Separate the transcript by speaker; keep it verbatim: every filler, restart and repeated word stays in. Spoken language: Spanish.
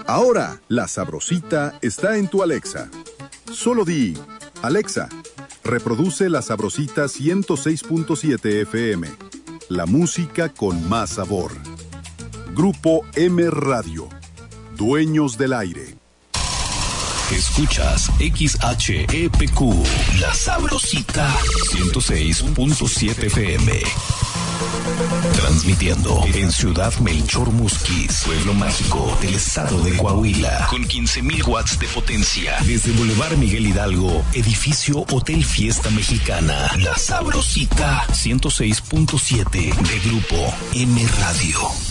Speaker 1: Ahora, La Sabrosita está en tu Alexa. Solo di, Alexa, reproduce La Sabrosita ciento seis punto siete F M. La música con más sabor. Grupo M Radio. Dueños del aire.
Speaker 2: Escuchas X H E P Q, La Sabrosita ciento seis punto siete F M. Transmitiendo en Ciudad Melchor Musquis, pueblo mágico del estado de Coahuila, con quince mil watts de potencia. Desde Boulevard Miguel Hidalgo, edificio Hotel Fiesta Mexicana. La Sabrosita ciento seis punto siete de Grupo M Radio.